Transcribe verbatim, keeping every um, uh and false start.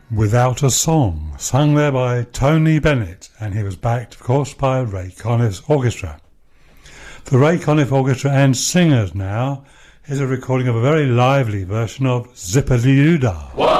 Without a Song, sung there by Tony Bennett, and he was backed, of course, by Ray Conniff's orchestra. The Ray Conniff Orchestra and Singers now is a recording of a very lively version of Zip-a-Dee-Doo-Dah.